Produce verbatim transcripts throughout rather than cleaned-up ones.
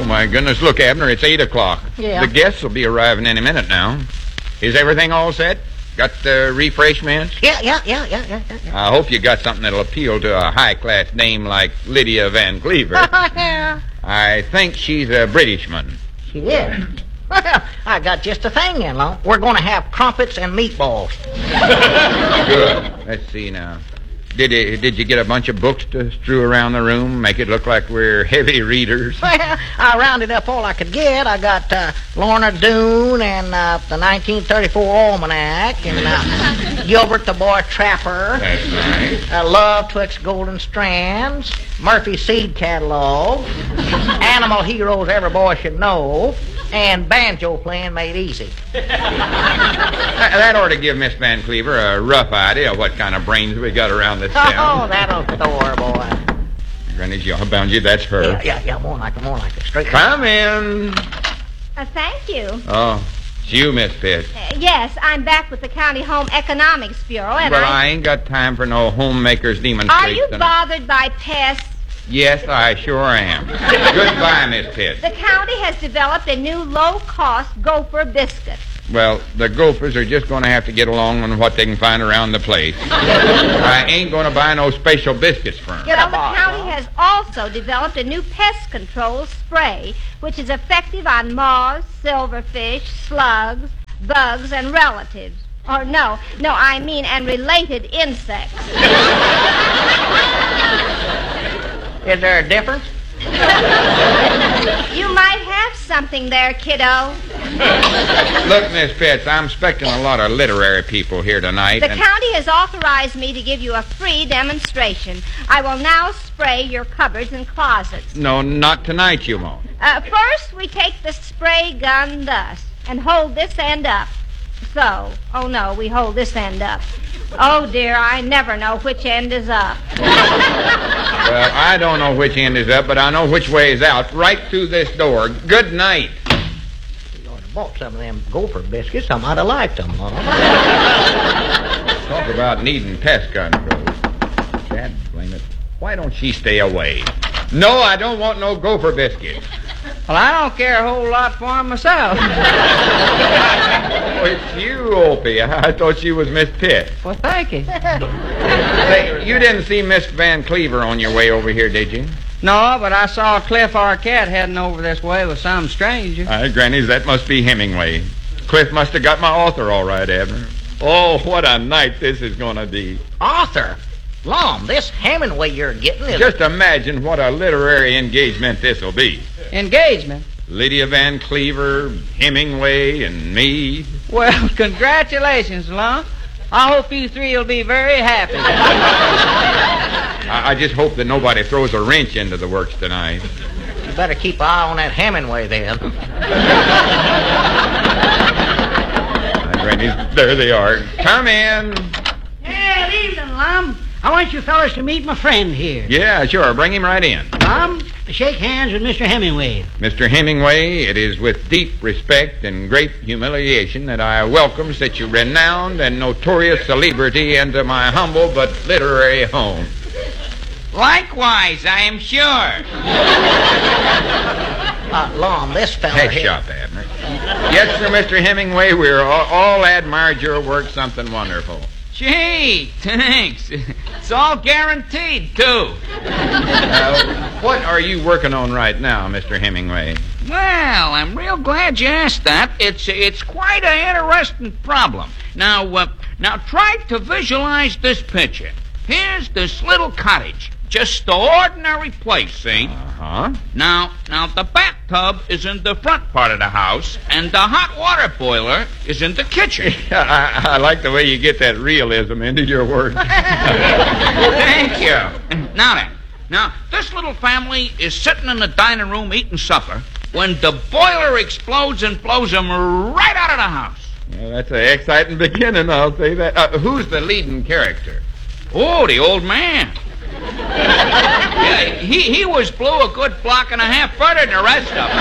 my goodness. Look, Abner, it's eight o'clock. Yeah. The guests will be arriving any minute now. Is everything all set? Got the refreshments? Yeah, yeah, yeah, yeah, yeah, yeah. I hope you got something that'll appeal to a high-class dame like Lydia Van Cleaver. Yeah. I think she's a Britishman. She is. Well, I got just the thing in, Lon. We're going to have crumpets and meatballs. Good. Let's see now. Did it, did you get a bunch of books to strew around the room, make it look like we're heavy readers? Well, I rounded up all I could get. I got uh, Lorna Doone and uh, the nineteen thirty-four Almanac and uh, Gilbert the Boy Trapper. That's right. Uh, Love Twixt Golden Strands, Murphy's Seed Catalog, Animal Heroes Every Boy Should Know, and Banjo Playing Made Easy. That, that ought to give Miss Van Cleaver a rough idea of what kind of brains we got around this town. Oh, that'll Thor, boy. Granny's bound you, that's her. Yeah, yeah, yeah, more like it, more like it. Straight. Come in. Uh, thank you. Oh, it's you, Miss Pitt. Uh, yes, I'm back with the County Home Economics Bureau, and Well, I... I ain't got time for no homemaker's demonstration. Are you bothered by pests? Yes, I sure am. Goodbye, Miss Pitt. The county has developed a new low-cost gopher biscuit. Well, the Gophers are just going to have to get along on what they can find around the place. I ain't going to buy no special biscuits for 'em. Well, the county has also developed a new pest control spray, which is effective on moths, silverfish, slugs, bugs, and relatives. Or no, no, I mean and related insects. Is there a difference? You might have something there, kiddo. Look, Miss Pitts, I'm expecting a lot of literary people here tonight. The and... county has authorized me to give you a free demonstration. I will now spray your cupboards and closets. No, not tonight, you won't. Uh, first, we take the spray gun thus and hold this end up. So. Oh, no, we hold this end up. Oh, dear, I never know which end is up. Well, I don't know which end is up, but I know which way is out. Right through this door. Good night. You ought to bought some of them gopher biscuits. I might have liked them, huh? Talk about needing pest control. Dad, blame it. Why don't she stay away? No, I don't want no gopher biscuits. Well, I don't care a whole lot for him myself. Oh, it's you, Opie. I thought you was Miss Pitt. Well, thank you. Say, you didn't see Miss Van Cleaver on your way over here, did you? No, but I saw Cliff Arquette heading over this way with some stranger. Aye, Grannies, that must be Hemingway. Cliff must have got my author all right, Abner. Oh, what a night this is going to be. Arthur, Lom, this Hemingway you're getting is... Just imagine what a literary engagement this'll be. Engagement? Lydia Van Cleaver, Hemingway, and me. Well, congratulations, Lum. I hope you three will be very happy. I, I just hope that nobody throws a wrench into the works tonight. You better keep an eye on that Hemingway, then. Hi, Grannies, there they are. Come in. Yeah, evening, Lum. I want you fellas to meet my friend here. Yeah, sure. Bring him right in. Lum, shake hands with Mister Hemingway. Mister Hemingway, it is with deep respect and great humiliation that I welcome such a renowned and notorious celebrity into my humble but literary home. Likewise, I am sure. Uh, Lom, this fella Head here... shop, Abner. Yes, sir, Mister Hemingway, we're all, all admired your work. Something wonderful. Gee, thanks. It's all guaranteed, too. Uh, what are you working on right now, Mister Hemingway? Well, I'm real glad you asked that. It's it's quite an interesting problem. Now, uh, now try to visualize this picture. Here's this little cottage. Just the ordinary place, see? Uh-huh. Now, now the bathtub is in the front part of the house, and the hot water boiler is in the kitchen. I, I like the way you get that realism into your work. Thank you. Now then, now this little family is sitting in the dining room eating supper when the boiler explodes and blows them right out of the house. Well, that's an exciting beginning, I'll say that. Uh, who's the leading character? Oh, the old man. Yeah, he, he was blew a good block and a half further than the rest of them.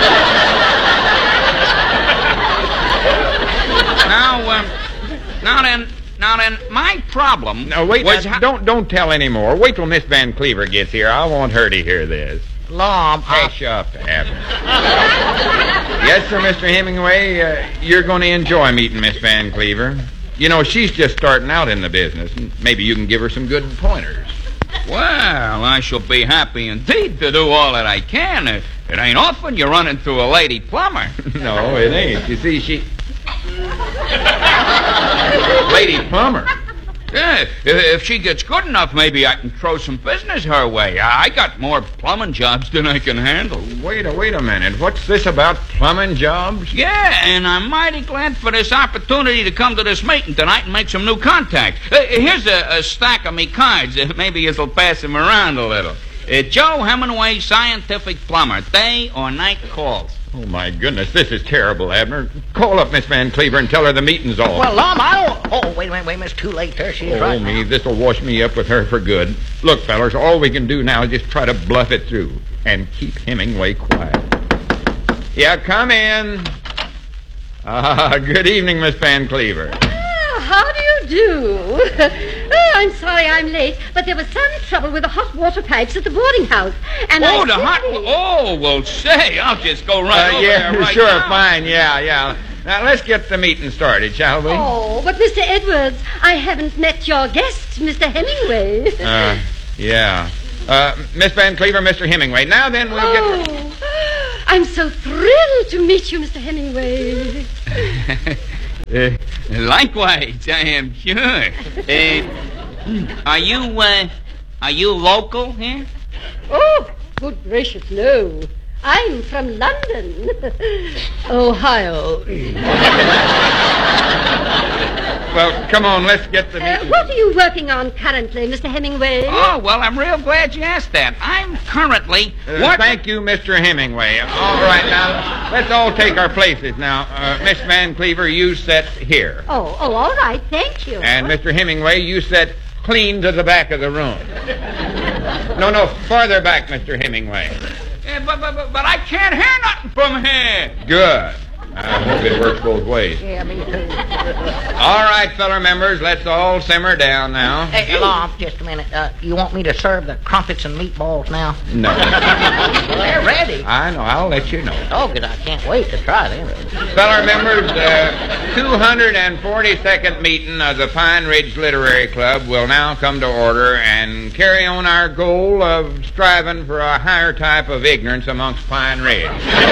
now, um, now then, now then, my problem No, wait, was now, how- don't don't tell any more. Wait till Miss Van Cleaver gets here. I want her to hear this. Lom, I... Hush up, Abner. Yes, sir, Mister Hemingway, uh, you're going to enjoy meeting Miss Van Cleaver. You know, she's just starting out in the business, and maybe you can give her some good pointers. Well, I shall be happy indeed to do all that I can. It, it ain't often you run into a lady plumber. No, it ain't. You see, she... Lady plumber? Yeah, if, if she gets good enough, maybe I can throw some business her way. I got more plumbing jobs than I can handle. Wait a wait a minute. What's this about plumbing jobs? Yeah, and I'm mighty glad for this opportunity to come to this meeting tonight and make some new contacts. Uh, here's a, a stack of me cards. Uh, maybe this'll pass them around a little. Uh, Joe Hemingway, scientific plumber, day or night calls. Oh, my goodness, this is terrible, Abner. Call up Miss Van Cleaver and tell her the meeting's all. Well, Lom, I don't... Oh, wait a minute, wait a minute. It's too late there. She is Oh, right me, now. this'll wash me up with her for good. Look, fellers, all we can do now is just try to bluff it through and keep Hemingway quiet. Yeah, come in. Ah, good evening, Miss Van Cleaver. Oh, how do you do? Oh, I'm sorry I'm late, but there was some trouble with the hot water pipes at the boarding house. And Oh, I the hot... simply- Oh, well, say, I'll just go right Uh, over yeah, there right sure, now. fine, yeah, yeah. Now, let's get the meeting started, shall we? Oh, but Mister Edwards, I haven't met your guest, Mister Hemingway. Uh, yeah. Uh, Miss Van Cleaver, Mister Hemingway. Now then, we'll get... Oh, I'm so thrilled to meet you, Mister Hemingway. Uh, likewise, I am sure. Uh, are you, uh, are you local here? Oh, good gracious, no. I'm from London, Ohio. Well, come on, let's get the Uh, meeting... what are you working on currently, Mister Hemingway? Oh, well, I'm real glad you asked that. I'm currently... Uh, working- thank you, Mister Hemingway. All right, now, let's all take our places now. Uh, Miss Van Cleaver, you sit here. Oh, oh, all right, thank you. And Mister Hemingway, you sit clean to the back of the room. No, no, farther back, Mister Hemingway. Yeah, but, but, but, but I can't hear nothing from here. Good. I hope it works both ways. Yeah, me too. All right, fellow members, let's all simmer down now. Hey, Lom, just a minute. Uh, you want me to serve the crumpets and meatballs now? No. They're ready. I know, I'll let you know. Oh, good. I can't wait to try them. Fellow members, the two hundred forty-second meeting of the Pine Ridge Literary Club will now come to order and carry on our goal of striving for a higher type of ignorance amongst Pine Ridge.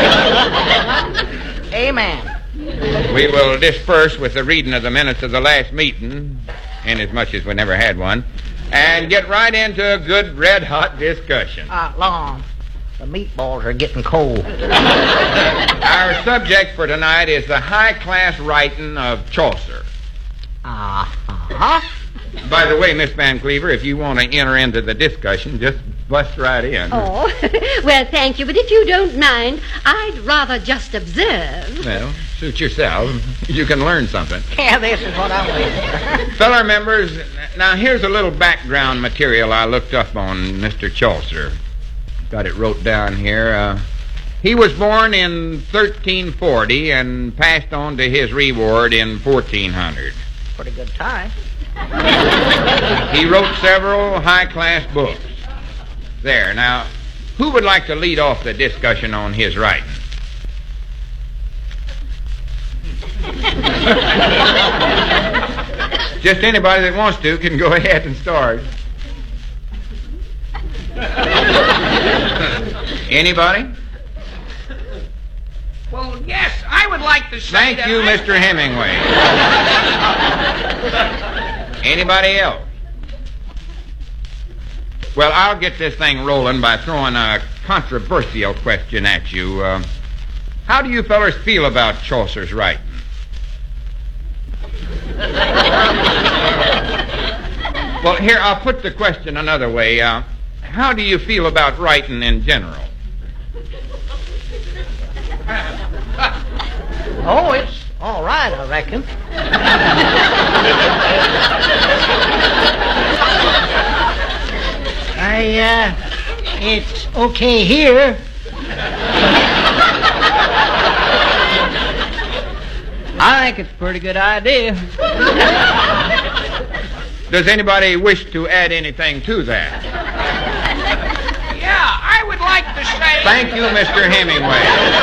Amen. We will disperse with the reading of the minutes of the last meeting, inasmuch as we never had one, and get right into a good red-hot discussion. Uh, Lom, the meatballs are getting cold. Our subject for tonight is the high-class writing of Chaucer. Uh-huh. By the way, Miss Van Cleaver, if you want to enter into the discussion, just bust right in. Oh, well, thank you, but if you don't mind, I'd rather just observe. Well, suit yourself. You can learn something. Yeah, this is what I'm waiting for. Fellow members, now here's a little background material I looked up on Mister Chaucer. Got it wrote down here. Uh, he was born in thirteen forty and passed on to his reward in fourteen hundred. Pretty good time. He wrote several high-class books. There, now, who would like to lead off the discussion on his writing? Just anybody that wants to can go ahead and start. Anybody? Well, yes, I would like to say Thank that you, I- Mister Hemingway. Anybody else? Well, I'll get this thing rolling by throwing a controversial question at you. Uh, how do you fellers feel about Chaucer's writing? Well, here, I'll put the question another way. Uh, how do you feel about writing in general? Oh, it's all right, I reckon. I, uh, it's okay here. I think it's a pretty good idea. Does anybody wish to add anything to that? Yeah, I would like to Thank you, Mister Hemingway.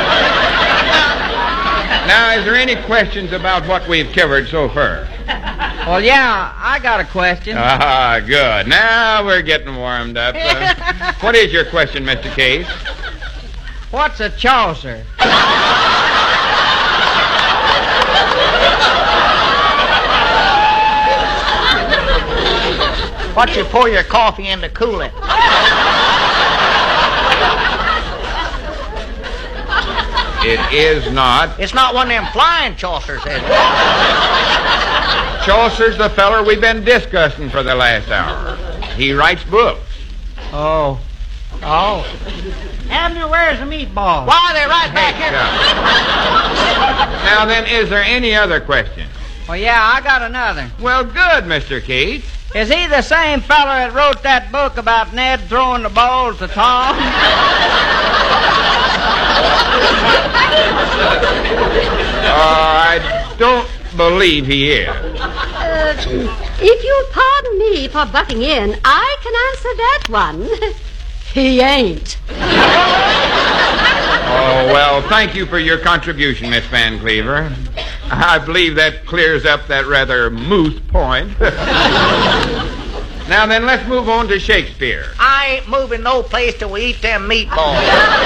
Now, is there any questions about what we've covered so far? Well, yeah, I got a question. Ah, good. Now we're getting warmed up. Uh, what is your question, Mister Case? What's a Chaucer? What you pour your coffee in to cool it? It is not. It's not one of them flying Chaucers, is it? Chaucer's the feller we've been discussing for the last hour. He writes books. Oh. Oh. Abner, where's the meatball? Why, they're right back here. Now then, is there any other question? Well, yeah, I got another. Well, good, Mister Keith. Is he the same feller that wrote that book about Ned throwing the ball to Tom? Uh, I don't believe he is. Uh, if you'll pardon me for butting in, I can answer that one. He ain't. Oh, well, thank you for your contribution, Miss Van Cleaver. I believe that clears up that rather moot point. Now then, let's move on to Shakespeare. I ain't moving no place till we eat them meatballs.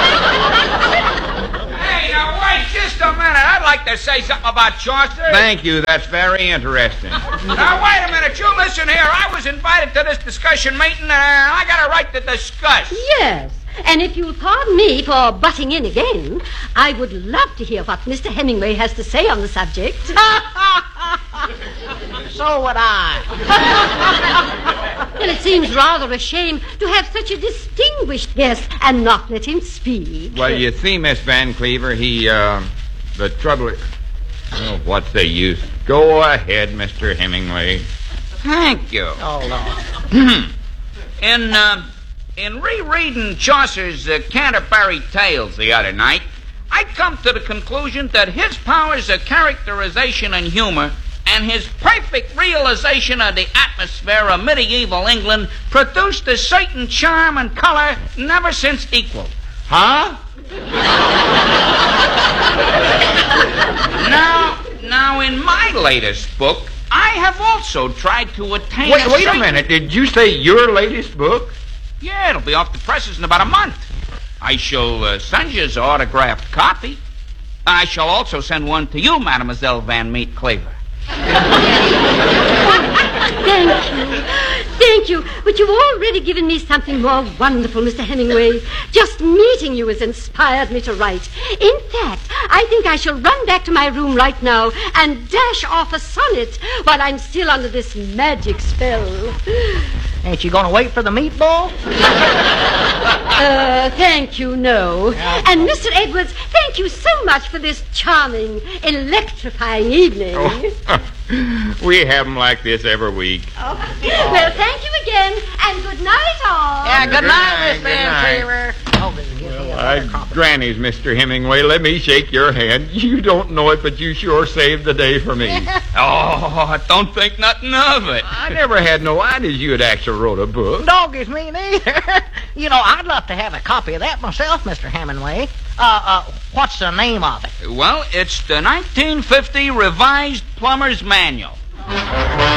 Hey, now wait just a minute. I'd like to say something about Chaucer. Thank you. That's very interesting. Now wait a minute. You listen here. I was invited to this discussion meeting, and I got a right to discuss. Yes. And if you'll pardon me for butting in again, I would love to hear what Mister Hemingway has to say on the subject. So would I. Well, it seems rather a shame to have such a distinguished guest and not let him speak. Well, you see, Miss Van Cleaver, he, uh, the trouble... Oh, what's the use? Go ahead, Mister Hemingway. Thank you. Oh, no. In, uh, in rereading Chaucer's uh, Canterbury Tales the other night, I come to the conclusion that his powers of characterization and humor and his perfect realization of the atmosphere of medieval England produced a certain charm and color never since equaled. Huh? Now, now, in my latest book, I have also tried to attain Wait, a wait a certain... minute. Did you say your latest book? Yeah, it'll be off the presses in about a month. I shall uh, send you the autographed copy. I shall also send one to you, Mademoiselle Van Meat Cleaver. Thank you. Thank you. But you've already given me something more wonderful, Mister Hemingway. Just meeting you has inspired me to write. In fact, I think I shall run back to my room right now and dash off a sonnet while I'm still under this magic spell. Ain't you gonna wait for the meatball? Uh, thank you, no. And Mister Edwards, thank you so much for this charming, electrifying evening. Oh, we have them like this every week. Oh. Well, thank you again, and good night, all. Yeah, good, Good night, night, Miss good Van night. Cleaver. Oh, this gives me a I, better copy. grannies, Mister Hemingway, let me shake your hand. You don't know it, but you sure saved the day for me. Oh, I don't think nothing of it. I never had no idea you had actually wrote a book. Doggies me neither. You know, I'd love to have a copy of that myself, Mister Hemingway. Uh, uh, what's the name of it? Well, it's the nineteen fifty Revised Plumber's Manual.